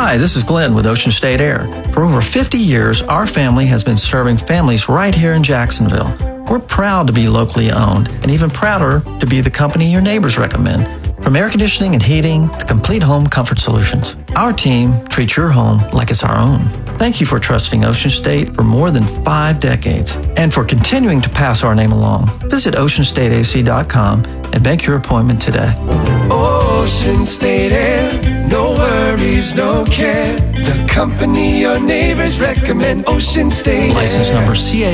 Hi, this is Glenn with Ocean State Air. For over 50 years, our family has been serving families right here in Jacksonville. We're proud to be locally owned and even prouder to be the company your neighbors recommend. From air conditioning and heating to complete home comfort solutions, our team treats your home like it's our own. Thank you for trusting Ocean State for more than 5 decades and for continuing to pass our name along. Visit oceanstateac.com and make your appointment today. Ocean State Air, no worries, no care. The company your neighbors recommend, Ocean State Air. License number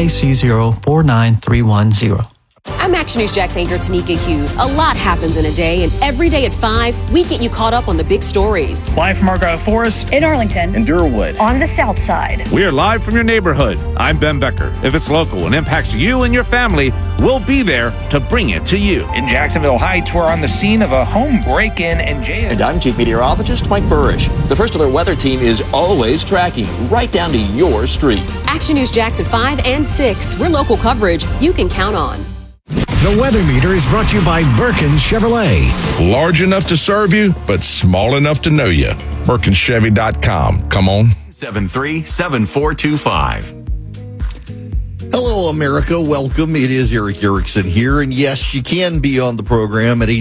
CAC049310. I'm Action News Jax anchor Tanika Hughes. A lot happens in a day, and every day at 5, we get you caught up on the big stories. Live from Argyle Forest, in Arlington, in Durwood, on the south side. We are live from your neighborhood. I'm Ben Becker. If it's local and impacts you and your family, we'll be there to bring it to you. In Jacksonville Heights, we're on the scene of a home break-in and jail. And I'm Chief Meteorologist Mike Burrish. The First Alert Weather Team is always tracking right down to your street. Action News Jax at 5 and 6. We're local coverage you can count on. The Weather Meter is brought to you by Birkin Chevrolet. Large enough to serve you, but small enough to know you. BirkinChevy.com. Come on. 737425. Hello, America. Welcome. It is Eric Erickson here. And yes, you can be on the program at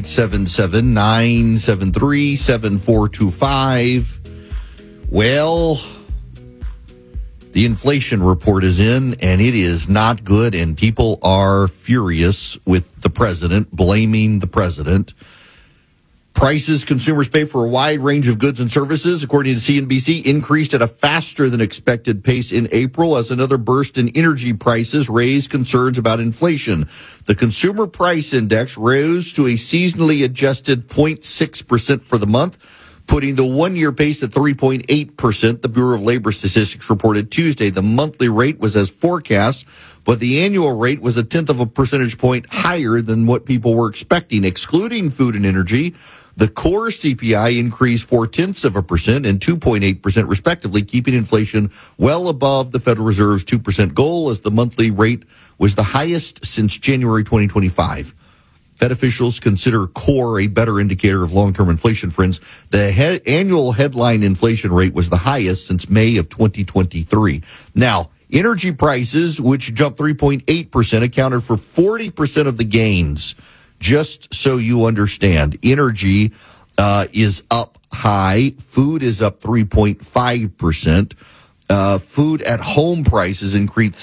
877-973-7425. Well, the inflation report is in, and it is not good, and people are furious with the president, blaming the president. Prices consumers pay for a wide range of goods and services, according to CNBC, increased at a faster than expected pace in April as another burst in energy prices raised concerns about inflation. The Consumer Price Index rose to a seasonally adjusted 0.6% for the month, putting the one-year pace at 3.8%, the Bureau of Labor Statistics reported Tuesday. The monthly rate was as forecast, but the annual rate was 0.1 of a percentage point higher than what people were expecting. Excluding food and energy, the core CPI increased 0.4% and 2.8% respectively, keeping inflation well above the Federal Reserve's 2% goal, as the monthly rate was the highest since January 2025. Fed officials consider core a better indicator of long-term inflation, friends. The annual headline inflation rate was the highest since May of 2023. Now, energy prices, which jumped 3.8%, accounted for 40% of the gains. Just so you understand, energy is up high. Food is up 3.5%. Food at home prices increased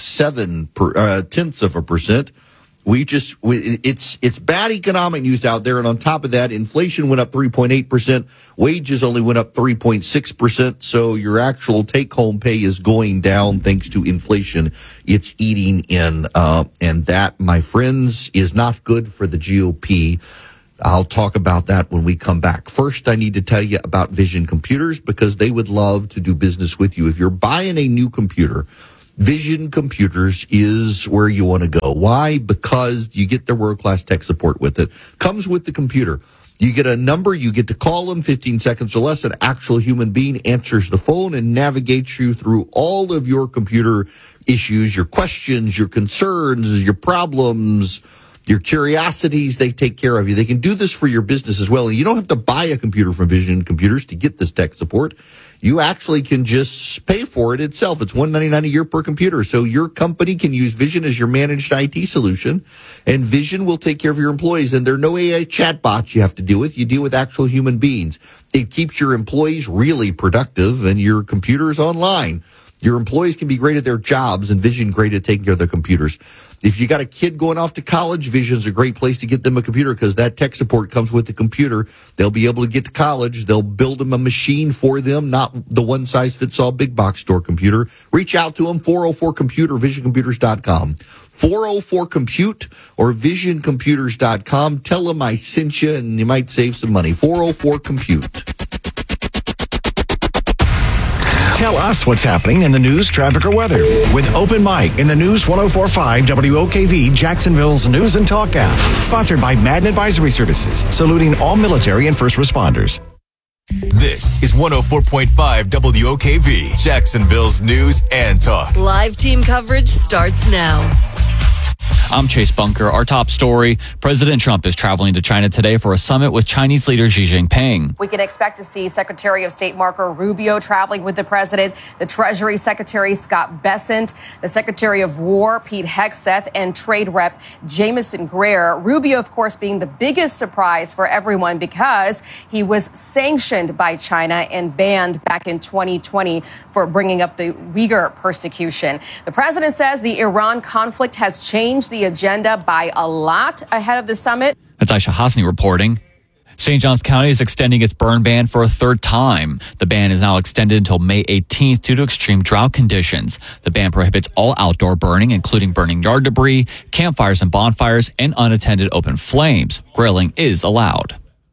0.7%. It's bad economic news out there. And on top of that, inflation went up 3.8%. Wages only went up 3.6%. So your actual take home pay is going down thanks to inflation. It's eating in. And that, my friends, is not good for the GOP. I'll talk about that when we come back. First, I need to tell you about Vision Computers, because they would love to do business with you. If you're buying a new computer, Vision Computers is where you want to go. Why? Because you get their world-class tech support with it. Comes with the computer. You get a number, you get to call them, 15 seconds or less. An actual human being answers the phone and navigates you through all of your computer issues, your questions, your concerns, your problems, your curiosities. They take care of you. They can do this for your business as well. And you don't have to buy a computer from Vision Computers to get this tech support. You actually can just pay for it itself. It's $199 a year per computer. So your company can use Vision as your managed IT solution, and Vision will take care of your employees. And there are no AI chatbots you have to deal with. You deal with actual human beings. It keeps your employees really productive, and your computer's online. Your employees can be great at their jobs, and Vision great at taking care of their computers. If you got a kid going off to college, Vision's a great place to get them a computer, because that tech support comes with the computer. They'll be able to get to college. They'll build them a machine for them, not the one-size-fits-all big box store computer. Reach out to them, 404-COMPUTE or VisionComputers.com. 404-COMPUTE or VisionComputers.com. Tell them I sent you, and you might save some money. 404-COMPUTE. Tell us what's happening in the news, traffic, or weather with Open Mic in the News 104.5 WOKV, Jacksonville's News and Talk app. Sponsored by Madden Advisory Services, saluting all military and first responders. This is 104.5 WOKV, Jacksonville's News and Talk. Live team coverage starts now. I'm Chase Bunker. Our top story, President Trump is traveling to China today for a summit with Chinese leader Xi Jinping. We can expect to see Secretary of State Marco Rubio traveling with the president, the Treasury Secretary Scott Bessent, the Secretary of War Pete Hegseth, and Trade Rep Jamieson Greer. Rubio, of course, being the biggest surprise for everyone because he was sanctioned by China and banned back in 2020 for bringing up the Uyghur persecution. The president says the Iran conflict has changed the agenda by a lot ahead of the summit. That's Aisha Hasni reporting. St. Johns County is extending its burn ban for a third time. The ban is now extended until May 18th due to extreme drought conditions. The ban prohibits all outdoor burning, including burning yard debris, campfires and bonfires, and unattended open flames. Grilling is allowed.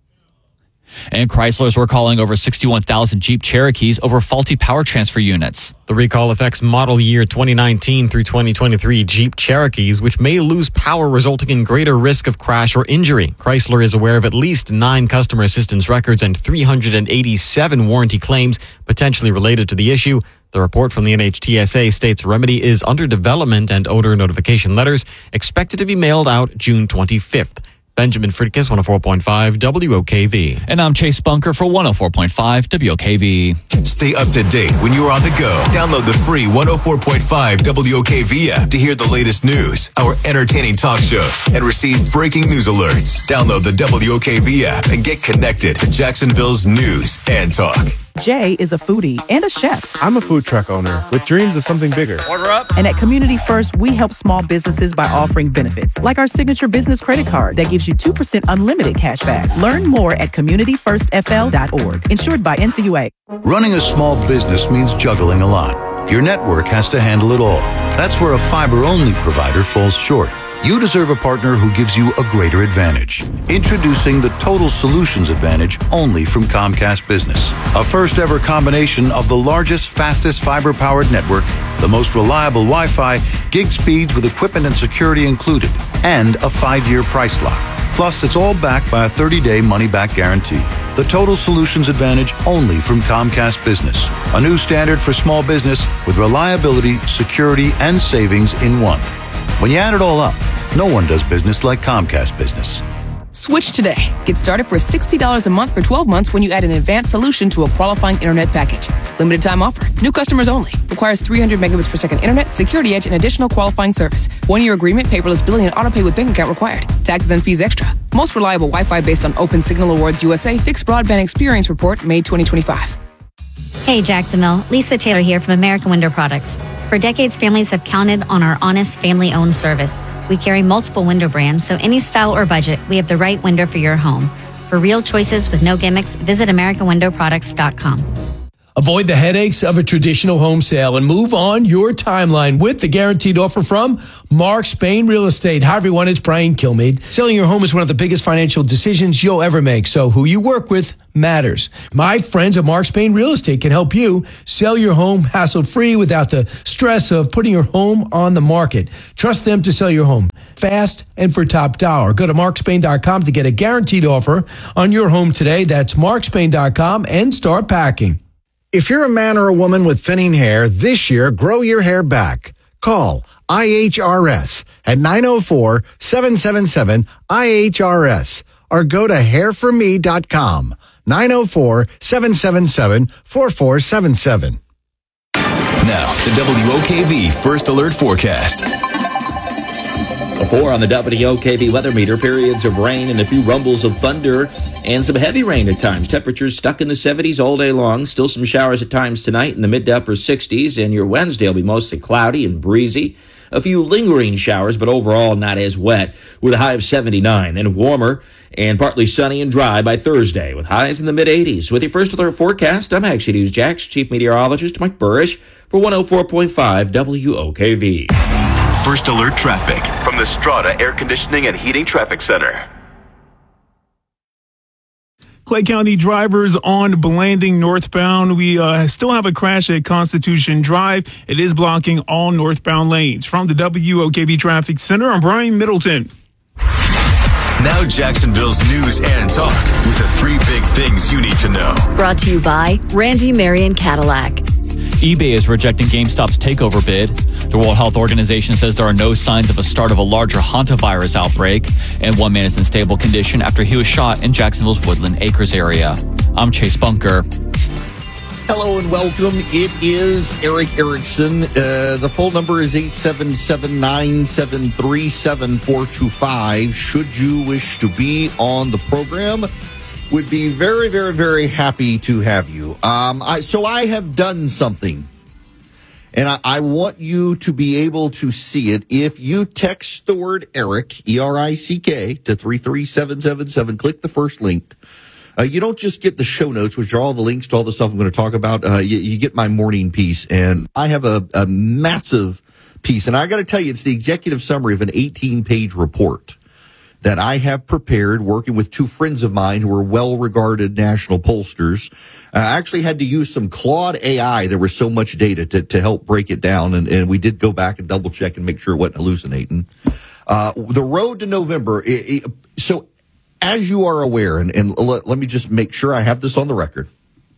And Chrysler's recalling over 61,000 Jeep Cherokees over faulty power transfer units. The recall affects model year 2019 through 2023 Jeep Cherokees, which may lose power, resulting in greater risk of crash or injury. Chrysler is aware of at least 9 customer assistance records and 387 warranty claims potentially related to the issue. The report from the NHTSA states remedy is under development and odor notification letters expected to be mailed out June 25th. Benjamin Fridkes, 104.5 WOKV. And I'm Chase Bunker for 104.5 WOKV. Stay up to date when you're on the go. Download the free 104.5 WOKV app to hear the latest news, our entertaining talk shows, and receive breaking news alerts. Download the WOKV app and get connected to Jacksonville's news and talk. Jay is a foodie and a chef. I'm a food truck owner with dreams of something bigger. Order up. And at Community First, we help small businesses by offering benefits, like our signature business credit card that gives you 2% unlimited cash back. Learn more at communityfirstfl.org. Insured by NCUA. Running a small business means juggling a lot. Your network has to handle it all. That's where a fiber-only provider falls short. You deserve a partner who gives you a greater advantage. Introducing the Total Solutions Advantage only from Comcast Business. A first ever combination of the largest, fastest fiber-powered network, the most reliable Wi-Fi, gig speeds with equipment and security included, and a 5-year price lock. Plus, it's all backed by a 30-day money-back guarantee. The Total Solutions Advantage only from Comcast Business. A new standard for small business with reliability, security, and savings in one. When you add it all up, no one does business like Comcast Business. Switch today. Get started for $60 a month for 12 months when you add an advanced solution to a qualifying internet package. Limited time offer. New customers only. Requires 300 megabits per second internet, security edge, and additional qualifying service. 1-year agreement, paperless billing, and autopay with bank account required. Taxes and fees extra. Most reliable Wi-Fi based on Open Signal Awards USA Fixed Broadband Experience Report, May 2025. Hey, Jacksonville. Lisa Taylor here from American Window Products. For decades, families have counted on our honest, family-owned service. We carry multiple window brands, so any style or budget, we have the right window for your home. For real choices with no gimmicks, visit AmericanWindowProducts.com. Avoid the headaches of a traditional home sale and move on your timeline with the guaranteed offer from Mark Spain Real Estate. Hi, everyone. It's Brian Kilmeade. Selling your home is one of the biggest financial decisions you'll ever make, so who you work with matters. My friends at Mark Spain Real Estate can help you sell your home hassle-free without the stress of putting your home on the market. Trust them to sell your home fast and for top dollar. Go to markspain.com to get a guaranteed offer on your home today. That's markspain.com and start packing. If you're a man or a woman with thinning hair, this year, grow your hair back. Call IHRS at 904-777-IHRS or go to hairforme.com, 904-777-4477. Now, the WOKV First Alert Forecast. Before on the WOKV weather meter, periods of rain and a few rumbles of thunder and some heavy rain at times. Temperatures stuck in the 70s all day long. Still some showers at times tonight in the mid to upper 60s. And your Wednesday will be mostly cloudy and breezy. A few lingering showers, but overall not as wet, with a high of 79. Then warmer and partly sunny and dry by Thursday, with highs in the mid-80s. With your First Alert Forecast, I'm Action News Jax Chief Meteorologist Mike Burrish for 104.5 WOKV. First Alert Traffic from the Strata Air Conditioning and Heating Traffic Center. Clay County drivers on Blanding northbound. We still have a crash at Constitution Drive. It is blocking all northbound lanes. From the WOKV Traffic Center, I'm Brian Middleton. Now Jacksonville's news and talk with the 3 big things you need to know. Brought to you by Randy Marion Cadillac. eBay is rejecting GameStop's takeover bid. The The World Health Organization says there are no signs of a start of a larger hantavirus outbreak, and one man is in stable condition after he was shot in Jacksonville's Woodland Acres area. I'm Chase Bunker. Hello and welcome. It is Eric Erickson. The phone number is 877-973-7425. Should you wish to be on the program, would be very, very, very happy to have you. So I have done something, and I want you to be able to see it. If you text the word Eric, E-R-I-C-K, to 33777, click the first link. You don't just get the show notes, which are all the links to all the stuff I'm going to talk about. You get my morning piece, and I have a massive piece. And I got to tell you, it's the executive summary of an 18-page report that I have prepared working with two friends of mine who are well-regarded national pollsters. I actually had to use some Claude AI. There was so much data to help break it down, and we did go back and double-check and make sure it wasn't hallucinating. The road to November. So as you are aware, and let me just make sure I have this on the record,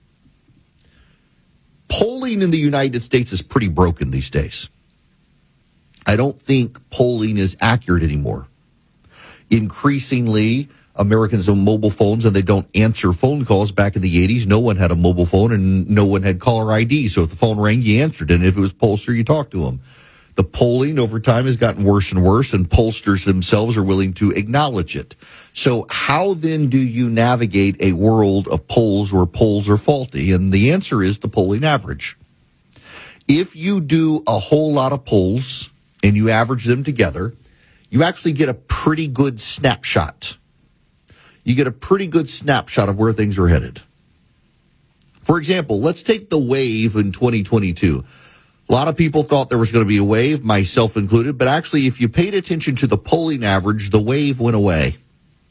polling in the United States is pretty broken these days. I don't think polling is accurate anymore. Increasingly, Americans own mobile phones and they don't answer phone calls. Back in the 80s, no one had a mobile phone and no one had caller ID. So if the phone rang, you answered it. And if it was pollster, you talked to them. The polling over time has gotten worse and worse, and pollsters themselves are willing to acknowledge it. So how then do you navigate a world of polls where polls are faulty? And the answer is the polling average. If you do a whole lot of polls and you average them together, you actually get a pretty good snapshot. You get a pretty good snapshot of where things are headed. For example, let's take the wave in 2022. A lot of people thought there was going to be a wave, myself included, but actually if you paid attention to the polling average, the wave went away.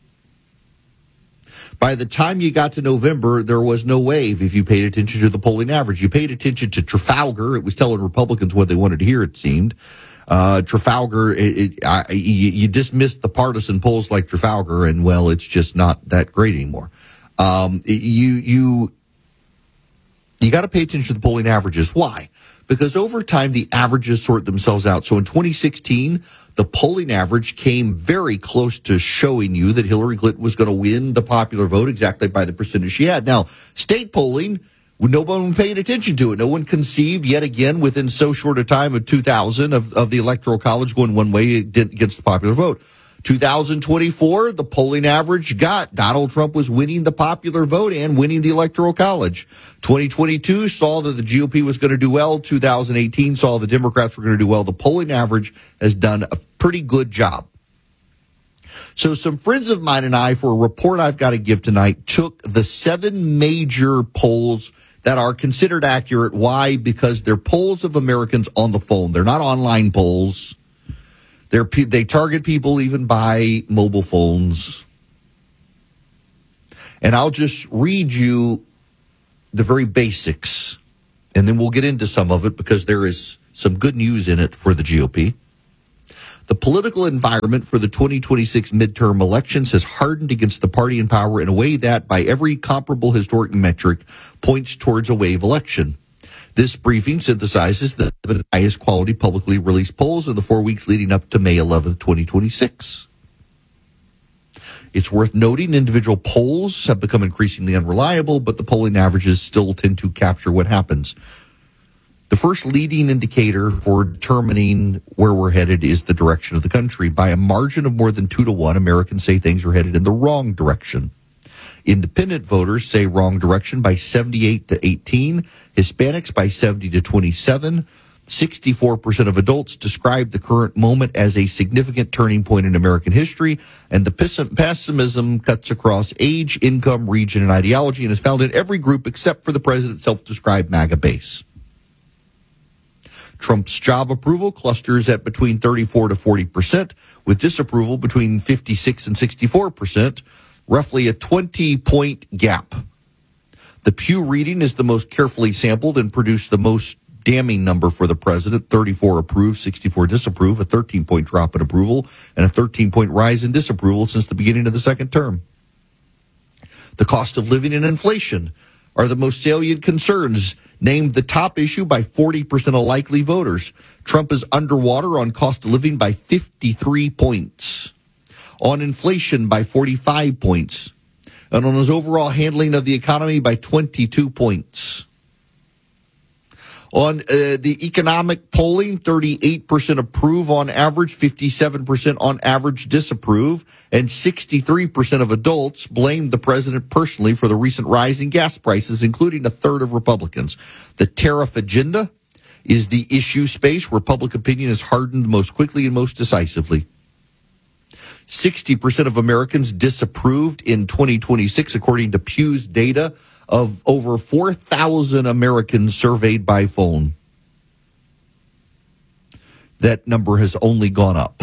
By the time you got to November, there was no wave if you paid attention to the polling average. You paid attention to Trafalgar. It was telling Republicans what they wanted to hear, it seemed. Trafalgar, you dismissed the partisan polls like Trafalgar, and, well, it's just not that great anymore. You got to pay attention to the polling averages. Why? Because over time, the averages sort themselves out. So in 2016, the polling average came very close to showing you that Hillary Clinton was going to win the popular vote exactly by the percentage she had. Now, state polling, no one paid attention to it. No one conceived, yet again, within so short a time of 2000 of the Electoral College going one way against the popular vote. 2024, the polling average got Donald Trump was winning the popular vote and winning the Electoral College. 2022 saw that the GOP was going to do well. 2018 saw the Democrats were going to do well. The polling average has done a pretty good job. So some friends of mine and I, for a report I've got to give tonight, took the 7 major polls that are considered accurate. Why? Because they're polls of Americans on the phone. They're not online polls. They target people even by mobile phones. And I'll just read you the very basics, and then we'll get into some of it because there is some good news in it for the GOP. The political environment for the 2026 midterm elections has hardened against the party in power in a way that, by every comparable historic metric, points towards a wave election. This briefing synthesizes the highest quality publicly released polls in the 4 weeks leading up to May 11th, 2026. It's worth noting individual polls have become increasingly unreliable, but the polling averages still tend to capture what happens. The first leading indicator for determining where we're headed is the direction of the country. By a margin of more than 2-1, Americans say things are headed in the wrong direction. Independent voters say wrong direction by 78-18, Hispanics by 70-27. 64% of adults describe the current moment as a significant turning point in American history, and the pessimism cuts across age, income, region, and ideology, and is found in every group except for the president's self-described MAGA base. Trump's job approval clusters at between 34 to 40%, with disapproval between 56 and 64%, roughly a 20-point gap. The Pew reading is the most carefully sampled and produced the most damning number for the president: 34 approve, 64 disapprove, a 13-point drop in approval, and a 13-point rise in disapproval since the beginning of the second term. The cost of living and inflation are the most salient concerns. named the top issue by 40% of likely voters. Trump is underwater on cost of living by 53 points, on inflation by 45 points, and on his overall handling of the economy by 22 points. On the economic polling, 38% approve on average, 57% on average disapprove, and 63% of adults blame the president personally for the recent rise in gas prices, including a third of Republicans. The tariff agenda is the issue space where public opinion is hardened most quickly and most decisively. 60% of Americans disapproved in 2026, according to Pew's data of over 4,000 Americans surveyed by phone. That number has only gone up.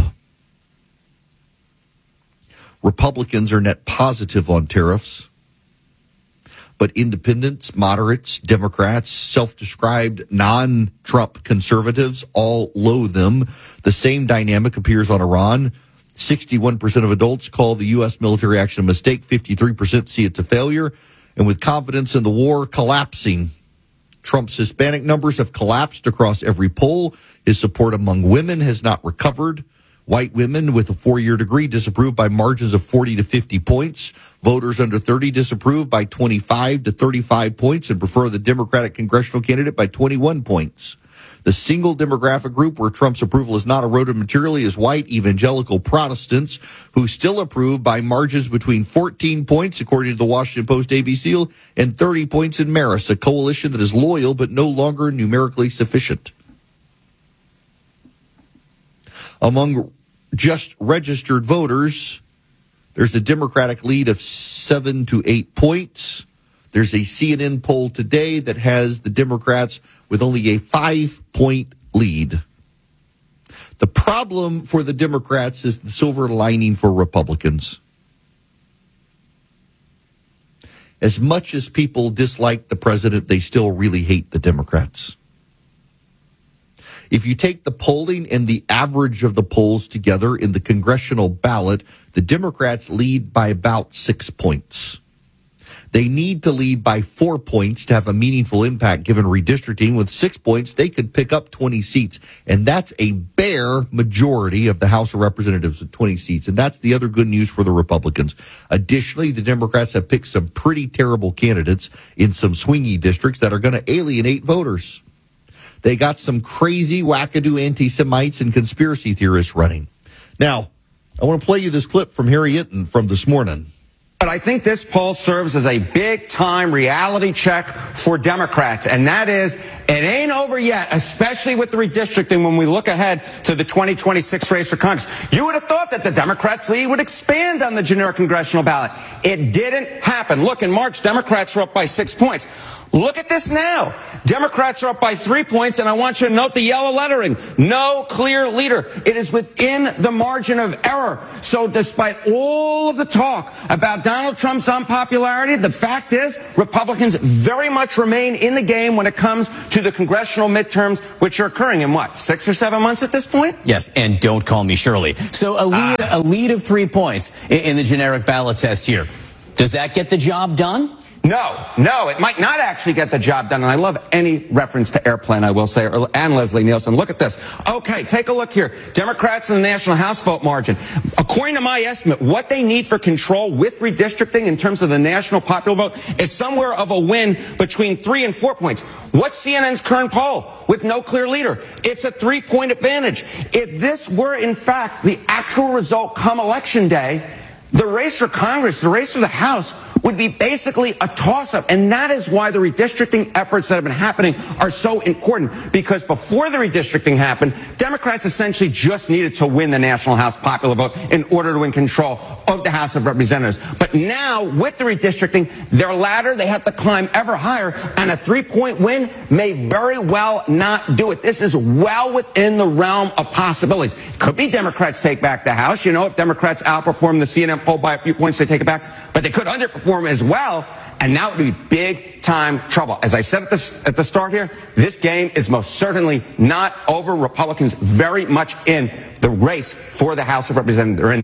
Republicans are net positive on tariffs, but independents, moderates, Democrats, self-described non-Trump conservatives all loathe them. The same dynamic appears on Iran. 61% of adults call the U.S. military action a mistake. 53% see it a failure. And with confidence in the war collapsing, Trump's Hispanic numbers have collapsed across every poll. His support among women has not recovered. White women with a 4-year degree disapprove by margins of 40 to 50 points. Voters under 30 disapprove by 25 to 35 points and prefer the Democratic congressional candidate by 21 points. The single demographic group where Trump's approval is not eroded materially is white evangelical Protestants, who still approve by margins between 14 points, according to the Washington Post ABC, and 30 points in Marist, a coalition that is loyal but no longer numerically sufficient. Among just registered voters, there's a Democratic lead of 7 to 8 points. There's a CNN poll today that has the Democrats with only a 5-point lead. The problem for the Democrats is the silver lining for Republicans. As much as people dislike the president, they still really hate the Democrats. If you take the polling and the average of the polls together in the congressional ballot, the Democrats lead by about 6 points. They need to lead by 4 points to have a meaningful impact given redistricting. With 6 points, they could pick up 20 seats. And that's a bare majority of the House of Representatives with 20 seats. And that's the other good news for the Republicans. Additionally, the Democrats have picked some pretty terrible candidates in some swingy districts that are going to alienate voters. They got some crazy wackadoo anti-Semites and conspiracy theorists running. Now, I want to play you this clip from Harry Hinton from this morning. But I think this poll serves as a big-time reality check for Democrats, and that is, it ain't over yet, especially with the redistricting when we look ahead to the 2026 race for Congress. You would have thought that the Democrats' lead would expand on the generic congressional ballot. It didn't happen. Look, in March, Democrats were up by 6 points. Look at this now. Democrats are up by 3 points, and I want you to note the yellow lettering. No clear leader. It is within the margin of error. So despite all of the talk about Donald Trump's unpopularity, the fact is Republicans very much remain in the game when it comes to the congressional midterms, which are occurring in what, 6 or 7 months at this point? Yes, and don't call me Shirley. So a lead of 3 points in the generic ballot test here. Does that get the job done? No, it might not actually get the job done. And I love any reference to Airplane, I will say, and Leslie Nielsen. Look at this. Okay, take a look here. Democrats in the National House vote margin. According to my estimate, what they need for control with redistricting in terms of the national popular vote is somewhere of a win between 3 and 4 points. What's CNN's current poll with no clear leader? It's a 3-point advantage. If this were, in fact, the actual result come Election Day, the race for Congress, the race for the House, would be basically a toss-up. And that is why the redistricting efforts that have been happening are so important. Because before the redistricting happened, Democrats essentially just needed to win the National House popular vote in order to win control of the House of Representatives. But now, with the redistricting, their ladder, they have to climb ever higher. And a 3-point win may very well not do it. This is well within the realm of possibilities. Could be Democrats take back the House. You know, if Democrats outperform the CNN poll by a few points, they take it back. But they could underperform as well, and that would be big-time trouble. As I said at the start here, this game is most certainly not over. Republicans very much in the race for the House of Representatives.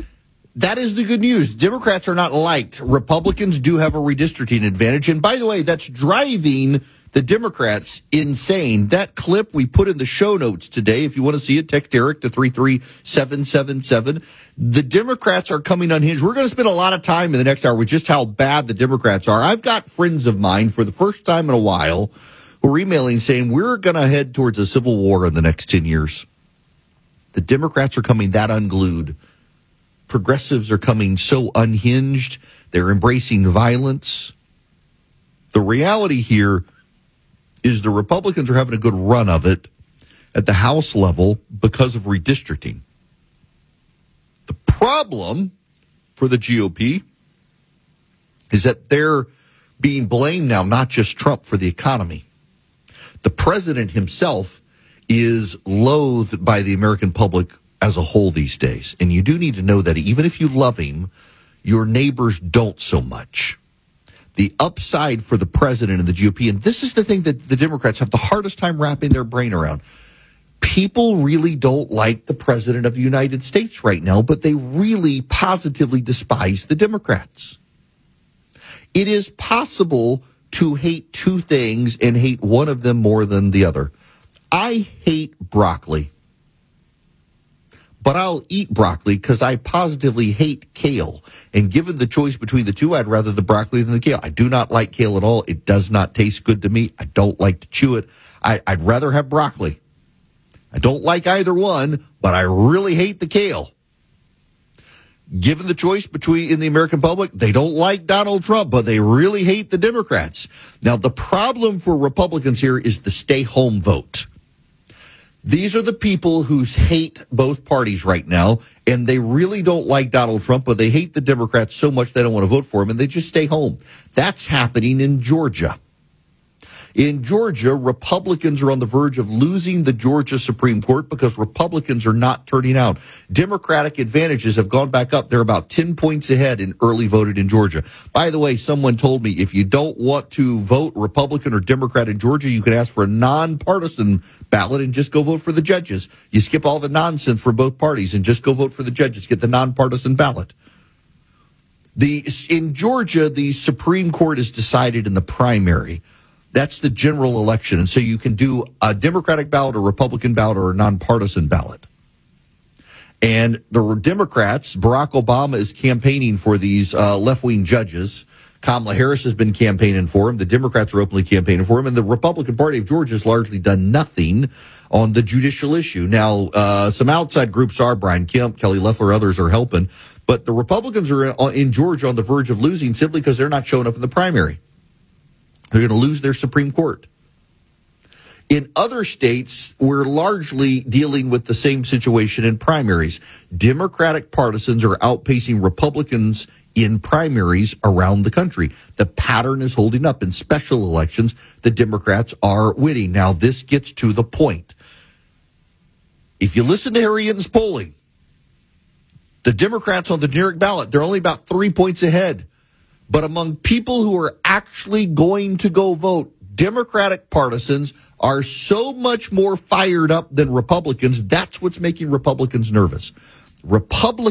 That is the good news. Democrats are not liked. Republicans do have a redistricting advantage. And by the way, that's driving The Democrats, insane. That clip we put in the show notes today. If you want to see it, text Eric to 33777. The Democrats are coming unhinged. We're going to spend a lot of time in the next hour with just how bad the Democrats are. I've got friends of mine for the first time in a while who are emailing saying we're going to head towards a civil war in the next 10 years. The Democrats are coming that unglued. Progressives are coming so unhinged. They're embracing violence. The reality here is the Republicans are having a good run of it at the House level because of redistricting. The problem for the GOP is that they're being blamed now, not just Trump, for the economy. The president himself is loathed by the American public as a whole these days. And you do need to know that even if you love him, your neighbors don't so much. The upside for the president and the GOP, and this is the thing that the Democrats have the hardest time wrapping their brain around. People really don't like the president of the United States right now, but they really positively despise the Democrats. It is possible to hate two things and hate one of them more than the other. I hate broccoli, but I'll eat broccoli because I positively hate kale. And given the choice between the two, I'd rather the broccoli than the kale. I do not like kale at all. It does not taste good to me. I don't like to chew it. I'd rather have broccoli. I don't like either one, but I really hate the kale. Given the choice between in the American public, they don't like Donald Trump, but they really hate the Democrats. Now, the problem for Republicans here is the stay home vote. These are the people who hate both parties right now, and they really don't like Donald Trump, but they hate the Democrats so much they don't want to vote for him, and they just stay home. That's happening in Georgia. In Georgia, Republicans are on the verge of losing the Georgia Supreme Court because Republicans are not turning out. Democratic advantages have gone back up. They're about 10 points ahead in early voted in Georgia. By the way, someone told me if you don't want to vote Republican or Democrat in Georgia, you can ask for a nonpartisan ballot and just go vote for the judges. You skip all the nonsense for both parties and just go vote for the judges. Get the nonpartisan ballot. In Georgia, the Supreme Court is decided in the primary. That's the general election. And so you can do a Democratic ballot, a Republican ballot, or a nonpartisan ballot. And the Democrats, Barack Obama is campaigning for these left-wing judges. Kamala Harris has been campaigning for him. The Democrats are openly campaigning for him. And the Republican Party of Georgia has largely done nothing on the judicial issue. Now, some outside groups are, Brian Kemp, Kelly Loeffler, others are helping. But the Republicans are in Georgia on the verge of losing simply because they're not showing up in the primary. They're going to lose their Supreme Court. In other states, we're largely dealing with the same situation in primaries. Democratic partisans are outpacing Republicans in primaries around the country. The pattern is holding up. In special elections, the Democrats are winning. Now, this gets to the point. If you listen to Harry Hinton's polling, the Democrats on the generic ballot, they're only about 3 points ahead. But among people who are actually going to go vote, Democratic partisans are so much more fired up than Republicans. That's what's making Republicans nervous. Republicans